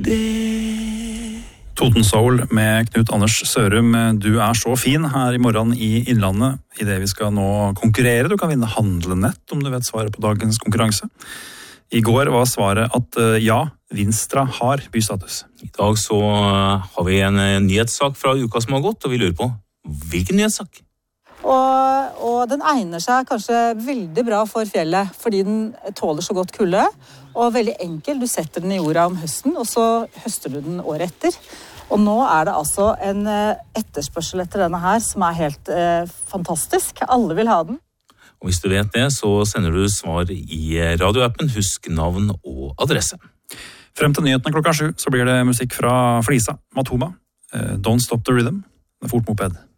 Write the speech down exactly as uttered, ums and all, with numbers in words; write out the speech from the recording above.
det. Toten Soul med Knut Anders Sørum. Du er så fin her i morgen i Innlandet i det vi skal nå konkurrere. Du kan vinne Handlenett om du vet svaret på dagens konkurranse. I går var svaret at ja, Vinstra har bystatus. I dag så har vi en nyhetssak fra uka som har gått, og vi lurer på hvilken nyhetssak? Og, og den egner seg kanskje veldig bra for fjellet, fordi den tåler så godt kulde, og veldig enkel. Du setter den i jorda om høsten, og så høster du den året etter. Og nå er det altså en etterspørsel etter denne her, som er helt eh, fantastisk. Alle vil ha den. Og hvis du vet det, så sender du svar i radioappen. Husk navn og adresse. Frem til nyhetene klokka sju, så blir det musikk fra Flisa, Matoma, Don't Stop the Rhythm, med Fort Moped.